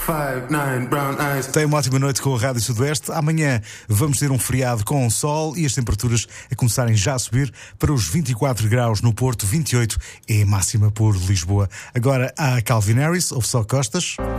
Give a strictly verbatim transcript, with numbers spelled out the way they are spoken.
five, nine, brown eyes. Tem uma ótima noite com a Rádio Sudoeste. Amanhã vamos ter um feriado com sol e as temperaturas a começarem já a subir para os vinte e quatro graus no Porto, vinte e oito é a máxima por Lisboa. Agora há Calvin Harris, ouve só Costas.